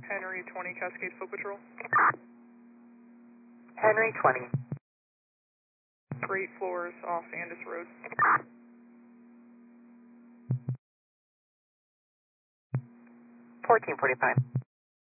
Henry 20, Cascade Foot Patrol. Henry 20. 3 floors off Andis Road. 1445.